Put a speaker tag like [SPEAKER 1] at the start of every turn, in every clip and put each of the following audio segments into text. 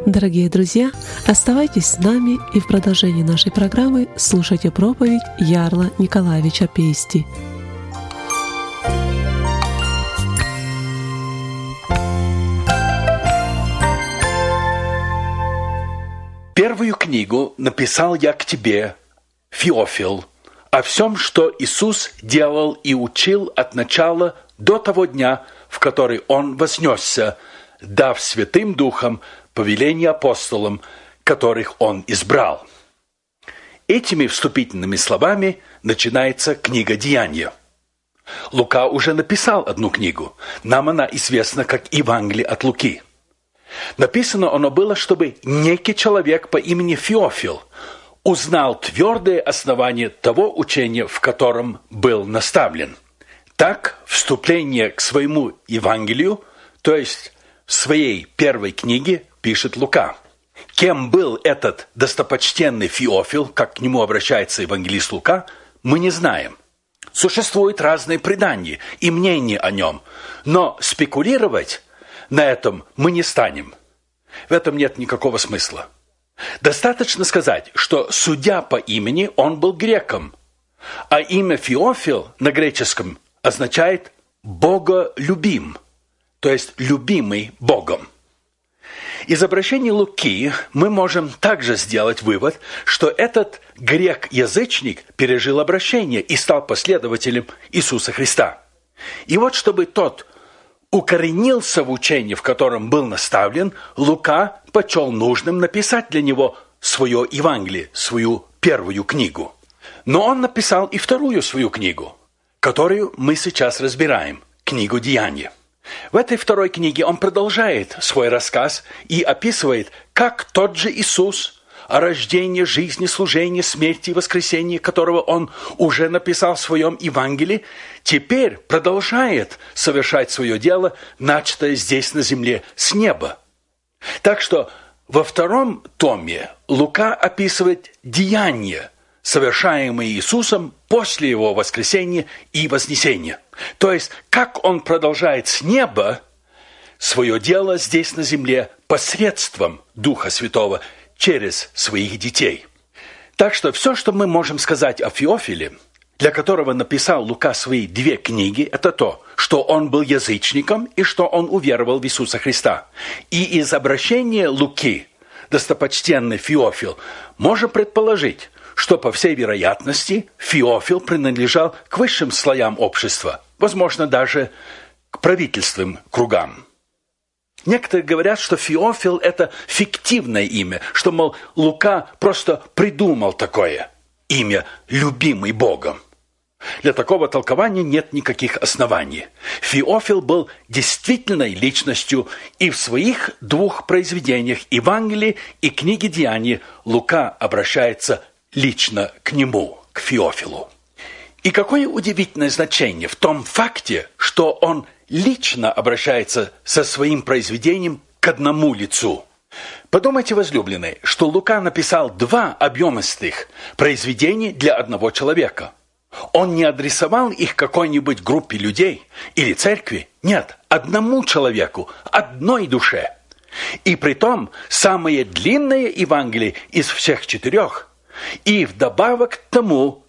[SPEAKER 1] Дорогие друзья, оставайтесь с нами и в продолжении нашей программы слушайте проповедь Ярла Николаевича Пейсти.
[SPEAKER 2] Первую книгу написал я к тебе, Феофил, о всем, что Иисус делал и учил от начала до того дня, в который Он вознесся, дав Святым Духом повеление апостолам, которых Он избрал. Этими вступительными словами начинается книга Деяния. Лука уже написал одну книгу. Нам она известна как Евангелие от Луки. Написано оно было, чтобы некий человек по имени Феофил узнал твердые основания того учения, в котором был наставлен. Так, вступление к своему Евангелию, то есть в своей первой книге, пишет Лука. Кем был этот достопочтенный Феофил, как к нему обращается евангелист Лука, мы не знаем. Существуют разные предания и мнения о нем, но спекулировать на этом мы не станем. В этом нет никакого смысла. Достаточно сказать, что судья по имени, он был греком, а имя Феофил на греческом означает «боголюбим», то есть «любимый Богом». Из обращения Луки мы можем также сделать вывод, что этот грек-язычник пережил обращение и стал последователем Иисуса Христа. И вот чтобы тот укоренился в учении, в котором был наставлен, Лука почел нужным написать для него свое Евангелие, свою первую книгу. Но он написал и вторую свою книгу, которую мы сейчас разбираем, книгу Деяния. В этой второй книге он продолжает свой рассказ и описывает, как тот же Иисус, о рождении, жизни, служении, смерти и воскресении, которого он уже написал в своем Евангелии, теперь продолжает совершать свое дело, начатое здесь на земле с неба. Так что во втором томе Лука описывает деяния, совершаемые Иисусом после Его воскресения и вознесения. То есть, как Он продолжает с неба свое дело здесь на земле посредством Духа Святого через своих детей. Так что все, что мы можем сказать о Феофиле, для которого написал Лука свои две книги, это то, что он был язычником и что он уверовал в Иисуса Христа. И из обращения Луки, достопочтенный Феофил, можно предположить, что, по всей вероятности, Феофил принадлежал к высшим слоям общества, возможно, даже к правительственным кругам. Некоторые говорят, что Феофил – это фиктивное имя, что, мол, Лука просто придумал такое имя, любимый Богом. Для такого толкования нет никаких оснований. Феофил был действительной личностью, и в своих двух произведениях Евангелии и книге Деяний Лука обращается лично к нему, к Феофилу. И какое удивительное значение в том факте, что он лично обращается со своим произведением к одному лицу. Подумайте, возлюбленные, что Лука написал два объемистых произведения для одного человека. Он не адресовал их какой-нибудь группе людей или церкви. Нет, одному человеку, одной душе. И притом самое длинное Евангелие из всех четырех. И вдобавок к тому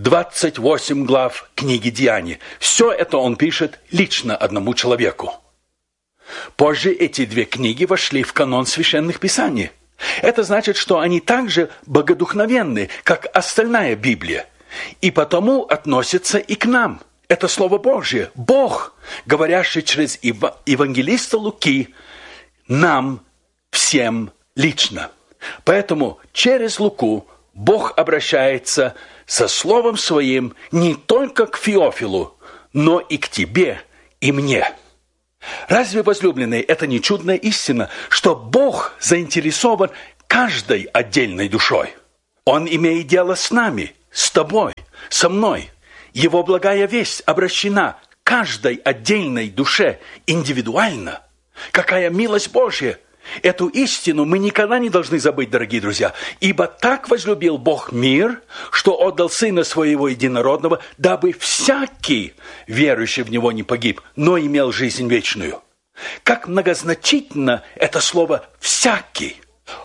[SPEAKER 2] 28 глав книги Деяний. Все это он пишет лично одному человеку. Позже эти две книги вошли в канон священных писаний. Это значит, что они также богодухновенны, как остальная Библия. И потому относятся и к нам. Это Слово Божье, Бог, говорящий через евангелиста Луки, нам всем лично. Поэтому через Луку Бог обращается со Словом Своим не только к Феофилу, но и к тебе и мне. Разве, возлюбленные, это не чудная истина, что Бог заинтересован каждой отдельной душой? Он имеет дело с нами, с тобой, со мной. Его благая весть обращена каждой отдельной душе индивидуально. Какая милость Божья! Эту истину мы никогда не должны забыть, дорогие друзья. Ибо так возлюбил Бог мир, что отдал Сына Своего Единородного, дабы всякий, верующий в Него, не погиб, но имел жизнь вечную. Как многозначительно это слово «всякий».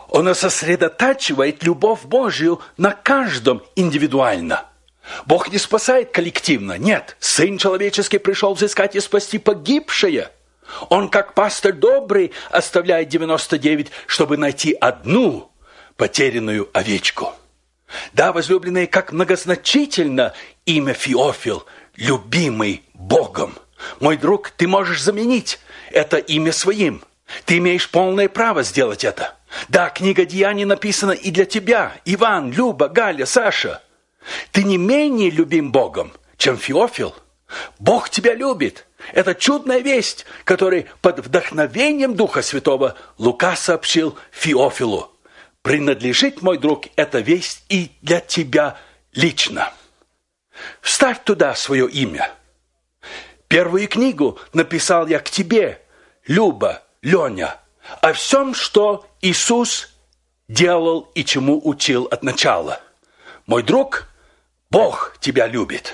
[SPEAKER 2] Он сосредотачивает любовь Божию на каждом индивидуально. Бог не спасает коллективно, нет. Сын человеческий пришел взыскать и спасти погибшее. Он, как пастырь добрый, оставляет 99, чтобы найти одну потерянную овечку. Да, возлюбленные, как многозначительно имя Феофил, любимый Богом. Мой друг, ты можешь заменить это имя своим. Ты имеешь полное право сделать это. Да, книга Деяний написана и для тебя, Иван, Люба, Галя, Саша. Ты не менее любим Богом, чем Феофил. Бог тебя любит. Это чудная весть, которую под вдохновением Духа Святого Лука сообщил Феофилу. Принадлежит, мой друг, эта весть и для тебя лично. Вставь туда свое имя. Первую книгу написал я к тебе, Люба, Леня, о всем, что Иисус делал и чему учил от начала. Мой друг, Бог тебя любит.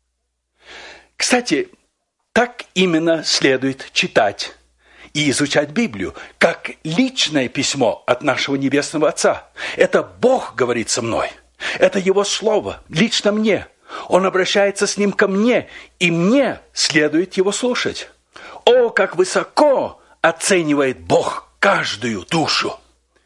[SPEAKER 2] Кстати, так именно следует читать и изучать Библию, как личное письмо от нашего Небесного Отца. Это Бог говорит со мной. Это Его Слово, лично мне. Он обращается с ним ко мне, и мне следует его слушать. О, как высоко оценивает Бог каждую душу!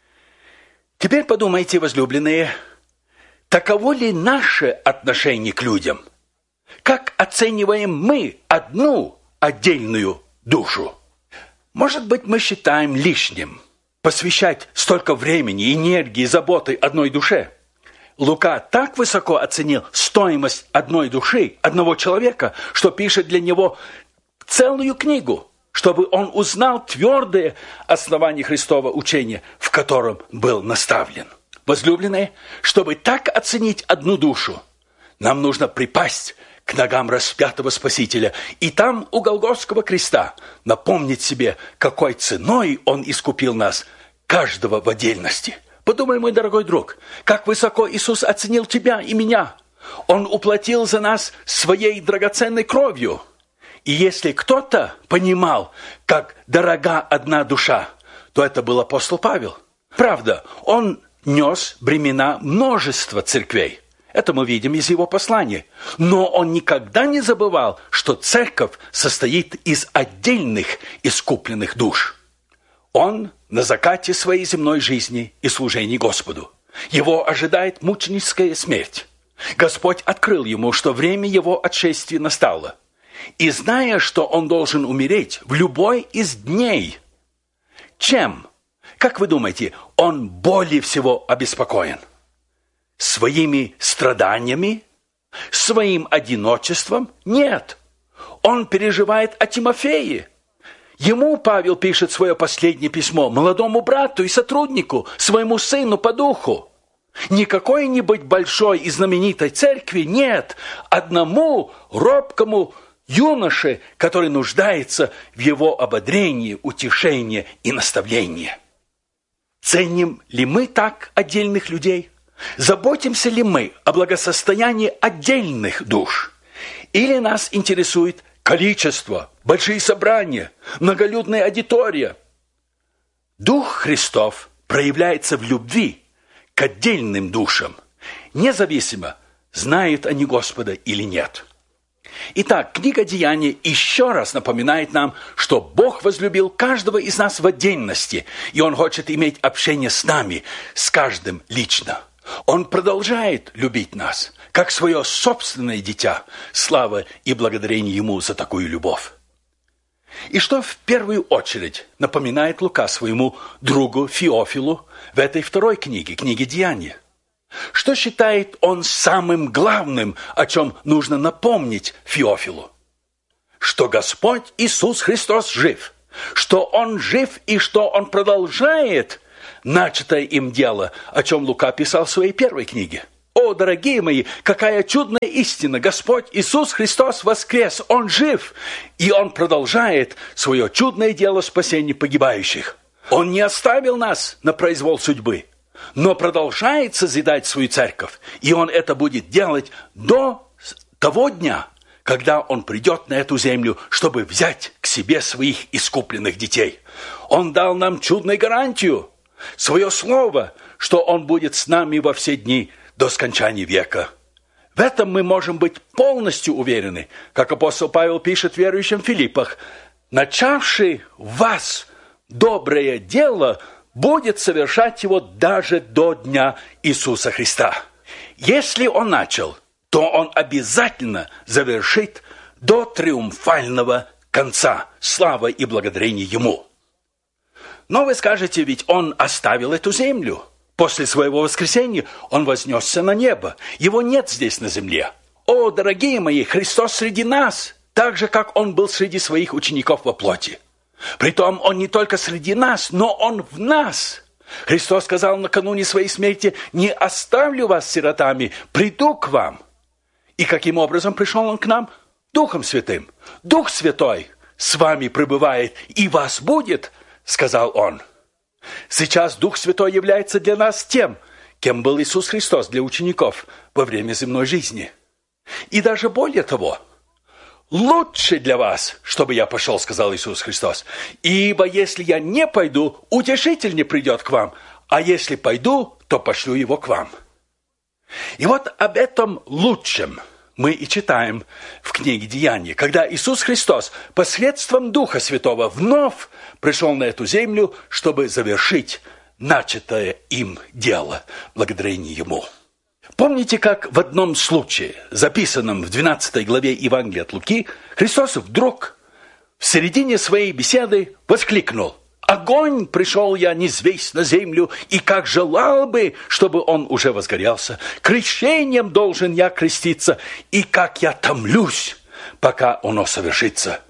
[SPEAKER 2] Теперь подумайте, возлюбленные, таково ли наше отношение к людям? Как оцениваем мы одну отдельную душу? Может быть, мы считаем лишним посвящать столько времени, энергии, заботы одной душе? Лука так высоко оценил стоимость одной души, одного человека, что пишет для него целую книгу, чтобы он узнал твердые основания Христова учения, в котором был наставлен. Возлюбленные, чтобы так оценить одну душу, нам нужно припасть к ногам распятого Спасителя и там у Голгофского креста напомнить себе, какой ценой Он искупил нас, каждого в отдельности. Подумай, мой дорогой друг, как высоко Иисус оценил тебя и меня. Он уплатил за нас своей драгоценной кровью. И если кто-то понимал, как дорога одна душа, то это был апостол Павел. Правда, он нес бремена множества церквей. Это мы видим из его послания. Но он никогда не забывал, что церковь состоит из отдельных искупленных душ. Он на закате своей земной жизни и служения Господу. Его ожидает мученическая смерть. Господь открыл ему, что время его отшествия настало. И зная, что он должен умереть в любой из дней, чем, как вы думаете, он более всего обеспокоен? Своими страданиями? Своим одиночеством? Нет. Он переживает о Тимофее. Ему Павел пишет свое последнее письмо, молодому брату и сотруднику, своему сыну по духу. Не какой-нибудь большой и знаменитой церкви, нет, одному робкому юноше, который нуждается в его ободрении, утешении и наставлении. Ценим ли мы так отдельных людей? Заботимся ли мы о благосостоянии отдельных душ? Или нас интересует количество, большие собрания, многолюдная аудитория? Дух Христов проявляется в любви к отдельным душам, независимо, знают они Господа или нет. Итак, книга Деяний еще раз напоминает нам, что Бог возлюбил каждого из нас в отдельности, и Он хочет иметь общение с нами, с каждым лично. Он продолжает любить нас, как свое собственное дитя. Слава и благодарение Ему за такую любовь. И что в первую очередь напоминает Лука своему другу Феофилу в этой второй книге, книге Деяний? Что считает он самым главным, о чем нужно напомнить Феофилу? Что Господь Иисус Христос жив, что Он жив и что Он продолжает начатое им дело, о чем Лука писал в своей первой книге. О, дорогие мои, какая чудная истина! Господь Иисус Христос воскрес, Он жив, и Он продолжает свое чудное дело спасения погибающих. Он не оставил нас на произвол судьбы, но продолжает созидать свою церковь, и Он это будет делать до того дня, когда Он придет на эту землю, чтобы взять к себе своих искупленных детей. Он дал нам чудную гарантию. свое слово, что Он будет с нами во все дни до скончания века. В этом мы можем быть полностью уверены, как апостол Павел пишет верующим в Филиппах: «Начавший в вас доброе дело будет совершать его даже до дня Иисуса Христа». Если Он начал, то Он обязательно завершит до триумфального конца. Слава и благодарение Ему. Но вы скажете, ведь Он оставил эту землю. После своего воскресения Он вознесся на небо. Его нет здесь на земле. О, дорогие мои, Христос среди нас, так же, как Он был среди своих учеников во плоти. Притом Он не только среди нас, но Он в нас. Христос сказал накануне своей смерти: «Не оставлю вас сиротами, приду к вам». И каким образом пришел Он к нам? Духом Святым. Дух Святой с вами пребывает и вас будет, сказал Он. Сейчас Дух Святой является для нас тем, кем был Иисус Христос для учеников во время земной жизни. И даже более того, лучше для вас, чтобы я пошел, сказал Иисус Христос. Ибо если я не пойду, утешитель не придет к вам, а если пойду, то пошлю его к вам. И вот об этом лучшем мы и читаем в книге Деяний, когда Иисус Христос посредством Духа Святого вновь пришел на эту землю, чтобы завершить начатое им дело, благодарение Ему. Помните, как в одном случае, записанном в 12 главе Евангелия от Луки, Христос вдруг в середине своей беседы воскликнул: «Огонь пришел я низвесть на землю, и как желал бы, чтобы он уже возгорелся. Крещением должен я креститься, и как я томлюсь, пока оно совершится».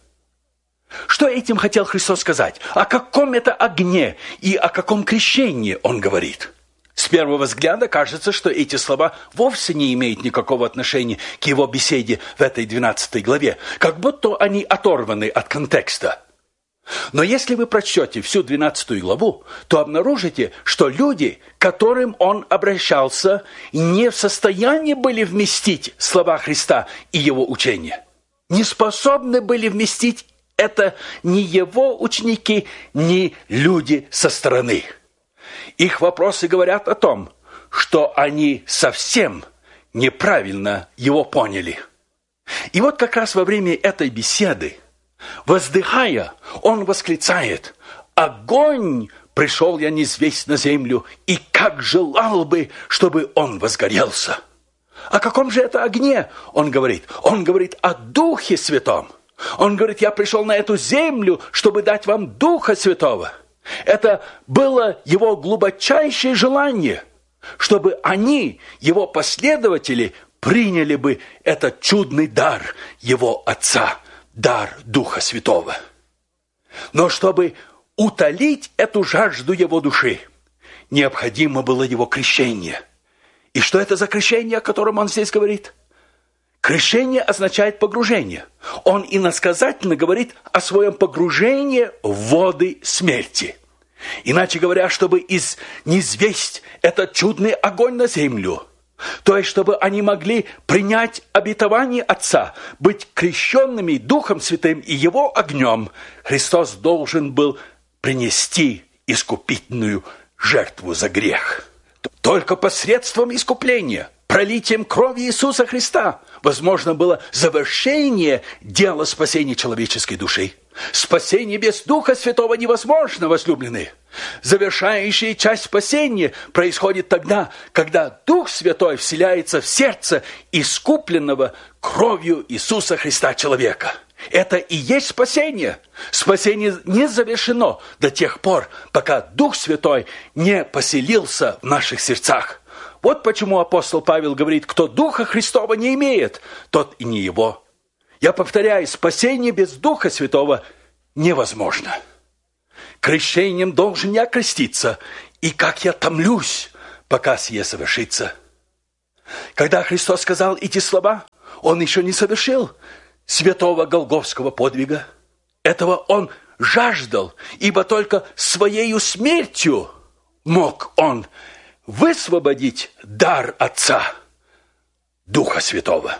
[SPEAKER 2] Что этим хотел Христос сказать? О каком это огне и о каком крещении Он говорит? С первого взгляда кажется, что эти слова вовсе не имеют никакого отношения к Его беседе в этой 12 главе, как будто они оторваны от контекста. Но если вы прочтете всю 12 главу, то обнаружите, что люди, к которым Он обращался, не в состоянии были вместить слова Христа и Его учение. Не способны были вместить это ни Его ученики, ни люди со стороны. Их вопросы говорят о том, что они совсем неправильно Его поняли. И вот как раз во время этой беседы, воздыхая, Он восклицает: «Огонь пришел я низвесть на землю, и как желал бы, чтобы он возгорелся». О каком же это огне Он говорит? Он говорит о Духе Святом. Он говорит: «Я пришел на эту землю, чтобы дать вам Духа Святого». Это было Его глубочайшее желание, чтобы они, Его последователи, приняли бы этот чудный дар Его Отца, дар Духа Святого. Но чтобы утолить эту жажду Его души, необходимо было Его крещение. И что это за крещение, о котором Он здесь говорит? Крещение означает погружение. Он иносказательно говорит о своем погружении в воды смерти. Иначе говоря, чтобы низвесть этот чудный огонь на землю, то есть чтобы они могли принять обетование Отца, быть крещенными Духом Святым и Его огнем, Христос должен был принести искупительную жертву за грех. Только посредством искупления, пролитием крови Иисуса Христа, возможно было завершение дела спасения человеческой души. Спасение без Духа Святого невозможно, возлюбленные. Завершающая часть спасения происходит тогда, когда Дух Святой вселяется в сердце искупленного кровью Иисуса Христа человека. Это и есть спасение. Спасение не завершено до тех пор, пока Дух Святой не поселился в наших сердцах. Вот почему апостол Павел говорит: кто Духа Христова не имеет, тот и не его. Я повторяю, спасение без Духа Святого невозможно. Крещением должен я креститься, и как я томлюсь, пока сие совершится. Когда Христос сказал эти слова, Он еще не совершил святого голгофского подвига. Этого Он жаждал, ибо только своею смертью мог Он высвободить дар Отца, Духа Святого.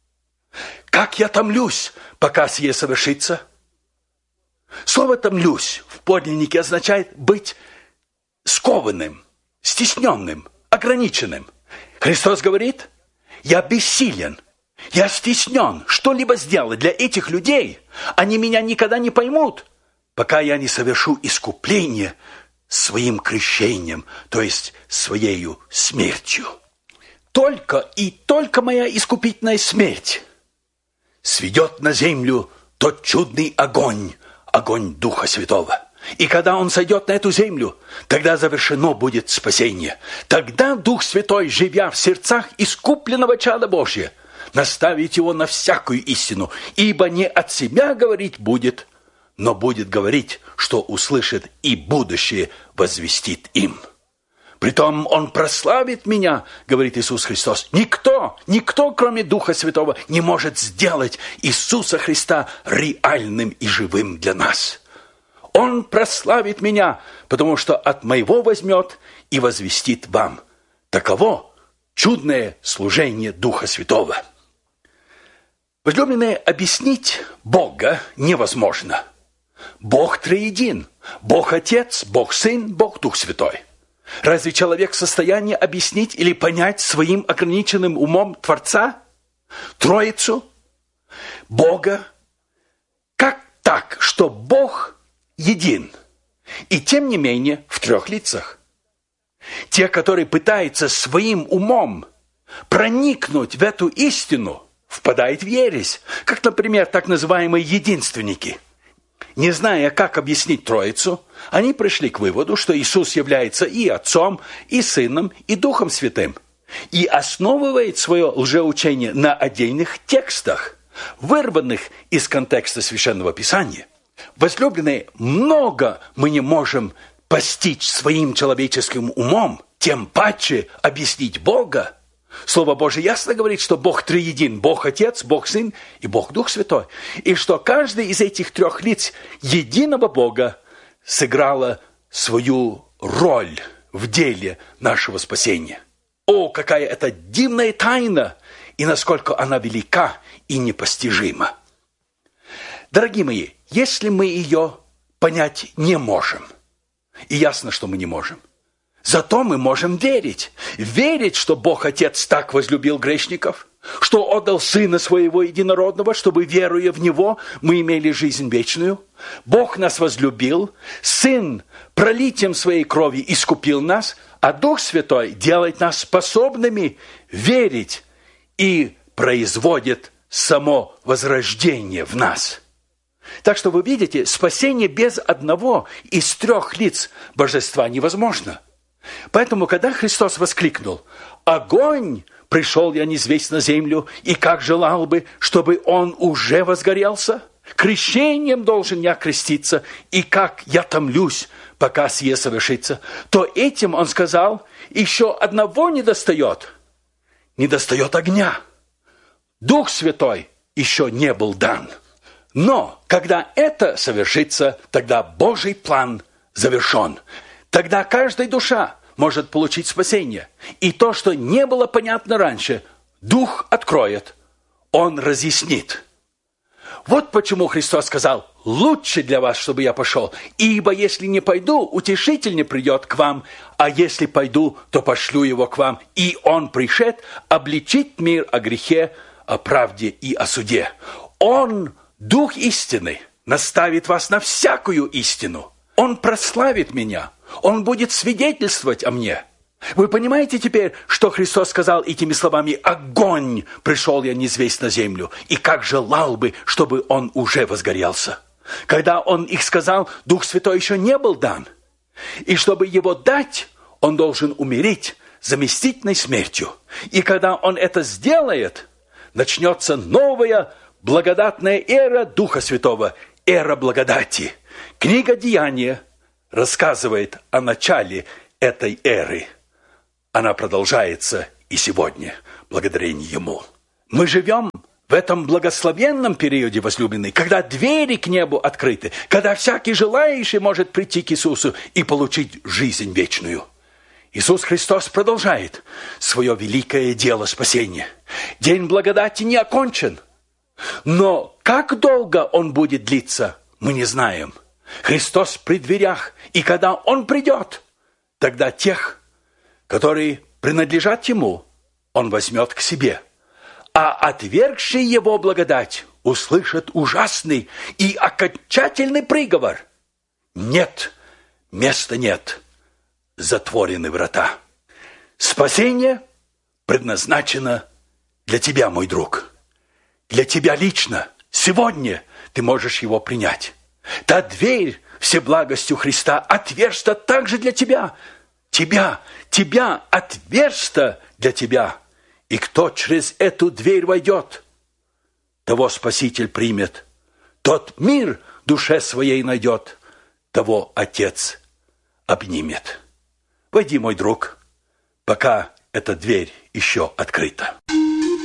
[SPEAKER 2] Как я томлюсь, пока сие совершится? Слово «томлюсь» в подлиннике означает быть скованным, стесненным, ограниченным. Христос говорит: я бессилен, я стеснен что-либо сделать для этих людей. Они меня никогда не поймут, пока я не совершу искупление своим крещением, то есть своею смертью. Только и только моя искупительная смерть сведет на землю тот чудный огонь, огонь Духа Святого. И когда Он сойдет на эту землю, тогда завершено будет спасение. Тогда Дух Святой, живя в сердцах искупленного чада Божия, наставит его на всякую истину, ибо не от себя говорить будет, но будет говорить, что услышит, и будущее возвестит им. Притом Он прославит меня, говорит Иисус Христос. Никто, кроме Духа Святого, не может сделать Иисуса Христа реальным и живым для нас. Он прославит меня, потому что от моего возьмет и возвестит вам. Таково чудное служение Духа Святого. Возлюбленные, объяснить Бога невозможно. Бог триедин. Бог Отец, Бог Сын, Бог Дух Святой. Разве человек в состоянии объяснить или понять своим ограниченным умом Творца, Троицу, Бога? Как так, что Бог един, и тем не менее в трех лицах? Те, которые пытаются своим умом проникнуть в эту истину, впадают в ересь, как, например, так называемые единственники. Не зная, как объяснить Троицу, они пришли к выводу, что Иисус является и Отцом, и Сыном, и Духом Святым, и основывает свое лжеучение на отдельных текстах, вырванных из контекста Священного Писания. Возлюбленные, много мы не можем постичь своим человеческим умом, тем паче объяснить Бога. Слово Божие ясно говорит, что Бог триедин, Бог Отец, Бог Сын и Бог Дух Святой. И что каждый из этих трех лиц единого Бога сыграла свою роль в деле нашего спасения. О, какая это дивная тайна, и насколько она велика и непостижима. Дорогие мои, если мы ее понять не можем, и ясно, что мы не можем, зато мы можем верить. Верить, что Бог Отец так возлюбил грешников, что отдал Сына Своего Единородного, чтобы, веруя в Него, мы имели жизнь вечную. Бог нас возлюбил, Сын пролитием Своей крови искупил нас, а Дух Святой делает нас способными верить и производит само возрождение в нас. Так что вы видите, спасение без одного из трех лиц Божества невозможно. Поэтому, когда Христос воскликнул: «Огонь! Пришел я низвесть на землю, и как желал бы, чтобы он уже возгорелся? Крещением должен я креститься, и как я томлюсь, пока сие совершится», то этим он сказал: еще одного недостает огня. Дух Святой еще не был дан. Но когда это совершится, тогда Божий план завершен. Тогда каждая душа может получить спасение. И то, что не было понятно раньше, Дух откроет, Он разъяснит. Вот почему Христос сказал: «Лучше для вас, чтобы я пошел, ибо если не пойду, утешитель не придет к вам, а если пойду, то пошлю его к вам, и он пришед обличить мир о грехе, о правде и о суде». Он, Дух истины, наставит вас на всякую истину. Он прославит меня. Он будет свидетельствовать о мне. Вы понимаете теперь, что Христос сказал этими словами: «Огонь! Пришел я низвесть на землю, и как желал бы, чтобы он уже возгорелся». Когда он их сказал, Дух Святой еще не был дан. И чтобы его дать, он должен умереть заместительной смертью. И когда он это сделает, начнется новая благодатная эра Духа Святого, эра благодати. Книга Деяния рассказывает о начале этой эры. Она продолжается и сегодня, благодарение Ему. Мы живем в этом благословенном периоде, возлюбленные, когда двери к небу открыты, когда всякий желающий может прийти к Иисусу и получить жизнь вечную. Иисус Христос продолжает свое великое дело спасения. День благодати не окончен, но как долго он будет длиться, мы не знаем. Христос при дверях, и когда Он придет, Тогда тех, которые принадлежат ему, он возьмет к себе. А отвергший его благодать услышит ужасный и окончательный приговор. Нет, места нет, затворены врата. Спасение предназначено для тебя, мой друг. Для тебя лично. Сегодня ты можешь его принять. Та дверь всеблагостью Христа отверста также для тебя. Тебя отверста для тебя. И кто через эту дверь войдет, того Спаситель примет. Тот мир душе своей найдет, того Отец обнимет. Войди, мой друг, пока эта дверь еще открыта.